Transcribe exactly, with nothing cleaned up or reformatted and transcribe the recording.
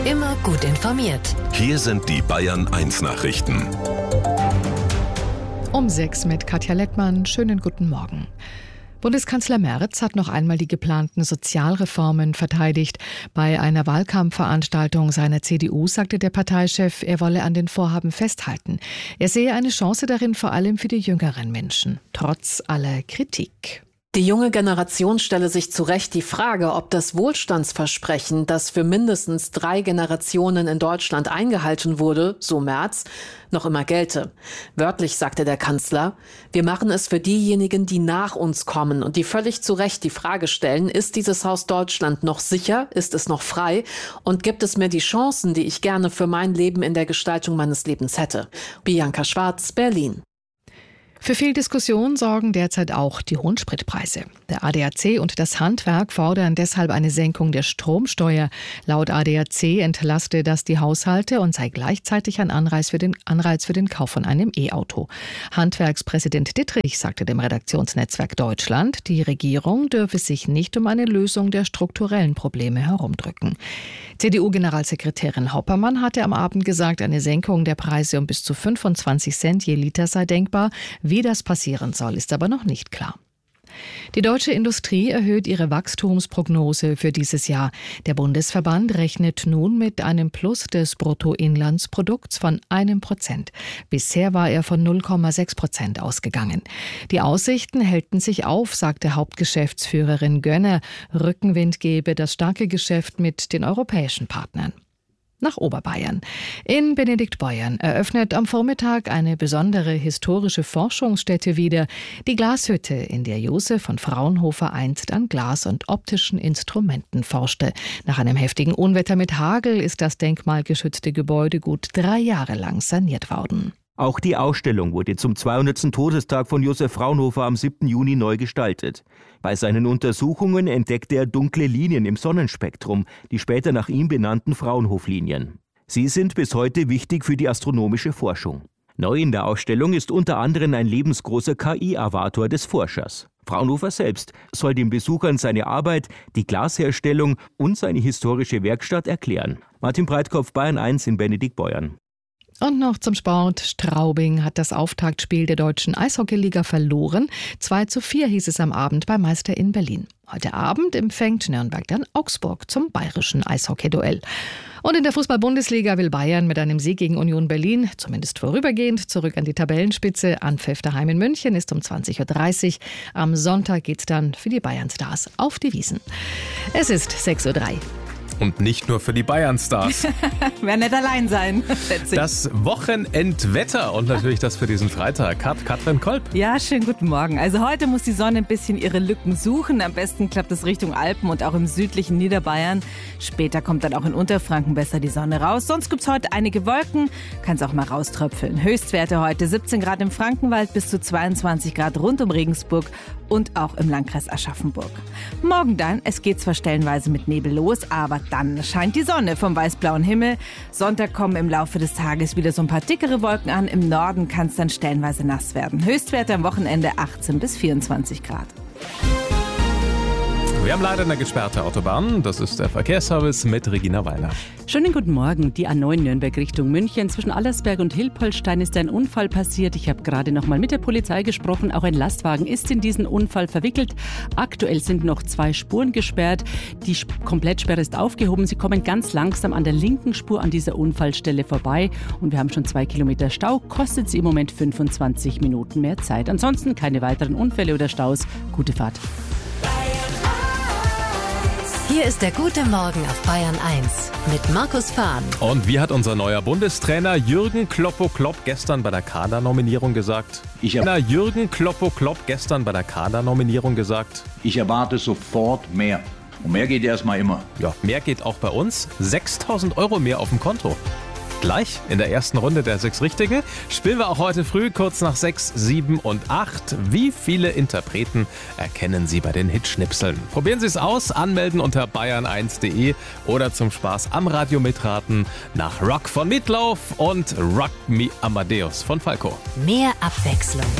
Immer gut informiert. Hier sind die Bayern eins Nachrichten. Um sechs mit Katja Lettmann. Schönen guten Morgen. Bundeskanzler Merz hat noch einmal die geplanten Sozialreformen verteidigt. Bei einer Wahlkampfveranstaltung seiner C D U sagte der Parteichef, er wolle an den Vorhaben festhalten. Er sehe eine Chance darin, vor allem für die jüngeren Menschen, trotz aller Kritik. Die junge Generation stelle sich zu Recht die Frage, ob das Wohlstandsversprechen, das für mindestens drei Generationen in Deutschland eingehalten wurde, so Merz, noch immer gelte. Wörtlich sagte der Kanzler, wir machen es für diejenigen, die nach uns kommen und die völlig zu Recht die Frage stellen, ist dieses Haus Deutschland noch sicher, ist es noch frei und gibt es mir die Chancen, die ich gerne für mein Leben in der Gestaltung meines Lebens hätte. Bianca Schwarz, Berlin. Für viel Diskussion sorgen derzeit auch die hohen Spritpreise. Der A D A C und das Handwerk fordern deshalb eine Senkung der Stromsteuer. Laut A D A C entlaste das die Haushalte und sei gleichzeitig ein Anreiz für den, Anreiz für den Kauf von einem E-Auto. Handwerkspräsident Dittrich sagte dem Redaktionsnetzwerk Deutschland, die Regierung dürfe sich nicht um eine Lösung der strukturellen Probleme herumdrücken. C D U-Generalsekretärin Hoppermann hatte am Abend gesagt, eine Senkung der Preise um bis zu fünfundzwanzig Cent je Liter sei denkbar. Wie das passieren soll, ist aber noch nicht klar. Die deutsche Industrie erhöht ihre Wachstumsprognose für dieses Jahr. Der Bundesverband rechnet nun mit einem Plus des Bruttoinlandsprodukts von einem Prozent. Bisher war er von null Komma sechs Prozent ausgegangen. Die Aussichten hellten sich auf, sagte Hauptgeschäftsführerin Gönner. Rückenwind gebe das starke Geschäft mit den europäischen Partnern. Nach Oberbayern. In Benediktbeuern eröffnet am Vormittag eine besondere historische Forschungsstätte wieder, die Glashütte, in der Josef von Fraunhofer einst an Glas und optischen Instrumenten forschte. Nach einem heftigen Unwetter mit Hagel ist das denkmalgeschützte Gebäude gut drei Jahre lang saniert worden. Auch die Ausstellung wurde zum zweihundertsten Todestag von Josef Fraunhofer am siebten Juni neu gestaltet. Bei seinen Untersuchungen entdeckte er dunkle Linien im Sonnenspektrum, die später nach ihm benannten Fraunhof-Linien. Sie sind bis heute wichtig für die astronomische Forschung. Neu in der Ausstellung ist unter anderem ein lebensgroßer K I-Avatar des Forschers. Fraunhofer selbst soll den Besuchern seine Arbeit, die Glasherstellung und seine historische Werkstatt erklären. Martin Breitkopf, Bayern eins in Benediktbeuern. Und noch zum Sport. Straubing hat das Auftaktspiel der deutschen Eishockeyliga verloren. zwei zu vier hieß es am Abend bei Meister in Berlin. Heute Abend empfängt Nürnberg dann Augsburg zum bayerischen Eishockeyduell. Und in der Fußball-Bundesliga will Bayern mit einem Sieg gegen Union Berlin, zumindest vorübergehend, zurück an die Tabellenspitze. Anpfiff daheim in München ist um zwanzig Uhr dreißig. Am Sonntag geht's dann für die Bayern-Stars auf die Wiesn. Es ist sechs Uhr drei. Und nicht nur für die Bayern-Stars. Wer nicht allein sein. Das Wochenendwetter und natürlich das für diesen Freitag. Kat, Katrin Kolb. Ja, schönen guten Morgen. Also heute muss die Sonne ein bisschen ihre Lücken suchen. Am besten klappt es Richtung Alpen und auch im südlichen Niederbayern. Später kommt dann auch in Unterfranken besser die Sonne raus. Sonst gibt es heute einige Wolken. Kann es auch mal rauströpfeln. Höchstwerte heute siebzehn Grad im Frankenwald bis zu zweiundzwanzig Grad rund um Regensburg und auch im Landkreis Aschaffenburg. Morgen dann, es geht zwar stellenweise mit Nebel los, aber dann scheint die Sonne vom weißblauen Himmel. Sonntag kommen im Laufe des Tages wieder so ein paar dickere Wolken an. Im Norden kann es dann stellenweise nass werden. Höchstwerte am Wochenende achtzehn bis vierundzwanzig Grad. Wir haben leider eine gesperrte Autobahn. Das ist der Verkehrsservice mit Regina Weiner. Schönen guten Morgen. Die A neun Nürnberg Richtung München. Zwischen Allersberg und Hilpoltstein ist ein Unfall passiert. Ich habe gerade noch mal mit der Polizei gesprochen. Auch ein Lastwagen ist in diesen Unfall verwickelt. Aktuell sind noch zwei Spuren gesperrt. Die Komplettsperre ist aufgehoben. Sie kommen ganz langsam an der linken Spur an dieser Unfallstelle vorbei. Und wir haben schon zwei Kilometer Stau. Kostet sie im Moment fünfundzwanzig Minuten mehr Zeit. Ansonsten keine weiteren Unfälle oder Staus. Gute Fahrt. Hier ist der gute Morgen auf Bayern eins mit Markus Fahn. Und wie hat unser neuer Bundestrainer Jürgen Kloppo-Klopp gestern bei der Kadernominierung gesagt? Ich er- Jürgen Kloppo-Klopp gestern bei der Kadernominierung gesagt? Ich erwarte sofort mehr. Und mehr geht erstmal immer. Ja, mehr geht auch bei uns. sechstausend Euro mehr auf dem Konto. Gleich in der ersten Runde der sechs Richtigen spielen wir auch heute früh kurz nach sechs, sieben und acht. Wie viele Interpreten erkennen Sie bei den Hitschnipseln? Probieren Sie es aus, anmelden unter bayern eins punkt de oder zum Spaß am Radio mitraten nach Rock von Meatloaf und Rock Me Amadeus von Falco. Mehr Abwechslung,